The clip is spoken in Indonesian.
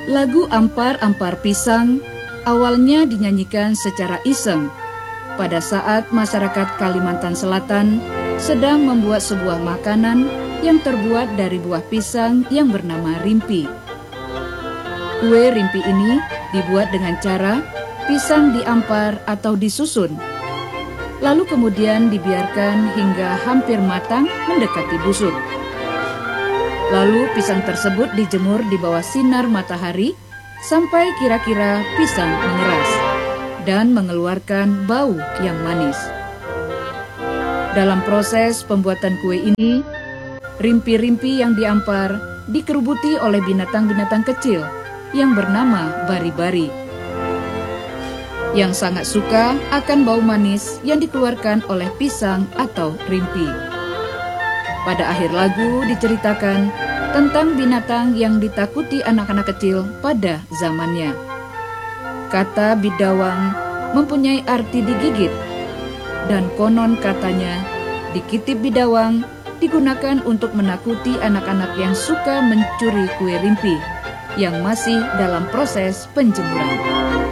Lagu Ampar-Ampar Pisang awalnya dinyanyikan secara iseng pada saat masyarakat Kalimantan Selatan sedang membuat sebuah makanan yang terbuat dari buah pisang yang bernama rimpi. Kue rimpi ini dibuat dengan cara pisang diampar atau disusun, lalu kemudian dibiarkan hingga hampir matang mendekati busuk. Lalu pisang tersebut dijemur di bawah sinar matahari sampai kira-kira pisang mengeras dan mengeluarkan bau yang manis. Dalam proses pembuatan kue ini, rimpi-rimpi yang diampar dikerubuti oleh binatang-binatang kecil yang bernama bari-bari, yang sangat suka akan bau manis yang dikeluarkan oleh pisang atau rimpi. Pada akhir lagu diceritakan tentang binatang yang ditakuti anak-anak kecil pada zamannya. Kata bidawang mempunyai arti digigit, dan konon katanya dikitip bidawang digunakan untuk menakuti anak-anak yang suka mencuri kue rimpi yang masih dalam proses penjemuran.